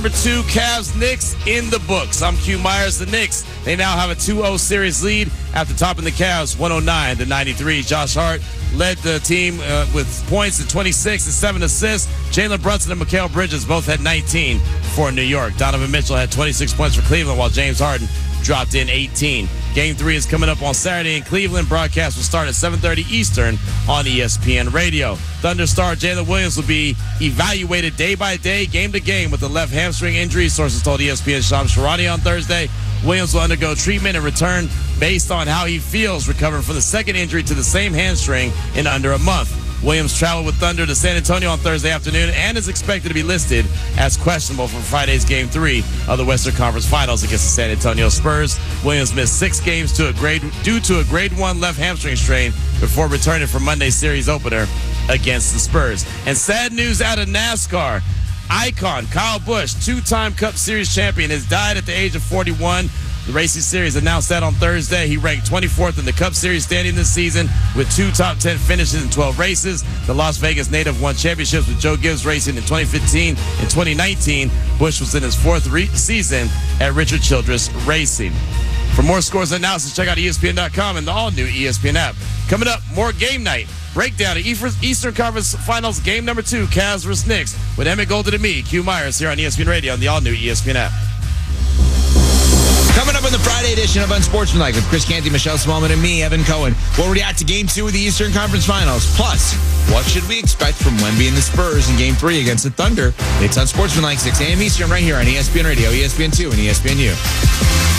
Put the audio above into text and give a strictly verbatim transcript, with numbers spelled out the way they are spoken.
Number two, Cavs Knicks in the books. I'm Q Myers. The Knicks, they now have a two oh series lead after topping the Cavs one oh nine to ninety-three. Josh Hart led the team uh, with points at twenty-six and seven assists. Jalen Brunson and Mikal Bridges both had nineteen for New York. Donovan Mitchell had twenty-six points for Cleveland, while James Harden dropped in eighteen. Game three is coming up on Saturday in Cleveland. Broadcast will start at seven thirty Eastern on E S P N Radio. Thunder star Jalen Williams will be evaluated day by day, game to game, with a left hamstring injury, sources told E S P N's Shams Charania on Thursday. Williams will undergo treatment and return based on how he feels recovering from the second injury to the same hamstring in under a month. Williams traveled with Thunder to San Antonio on Thursday afternoon and is expected to be listed as questionable for Friday's Game three of the Western Conference Finals against the San Antonio Spurs. Williams missed six games to a grade, due to a grade one left hamstring strain before returning for Monday's series opener against the Spurs. And sad news out of NASCAR. Icon Kyle Busch, two-time Cup Series champion, has died at the age of forty-one. The Racing Series announced that on Thursday. He ranked twenty-fourth in the Cup Series standing this season with two top ten finishes in twelve races. The Las Vegas native won championships with Joe Gibbs Racing in twenty fifteen and twenty nineteen. Busch was in his fourth re- season at Richard Childress Racing. For more scores and analysis, check out E S P N dot com and the all-new E S P N app. Coming up, more game night. Breakdown of Eastern Conference Finals game number two, Cavs versus Knicks, with Emmett Golden and me, Q Myers, here on E S P N Radio and the all-new E S P N app. Coming up on the Friday edition of Unsportsmanlike with Chris Canty, Michelle Smallman, and me, Evan Cohen, we'll react to Game two of the Eastern Conference Finals. Plus, what should we expect from Wemby and the Spurs in Game three against the Thunder? It's Unsportsmanlike, six a.m. Eastern, right here on E S P N Radio, E S P N two, and E S P N U.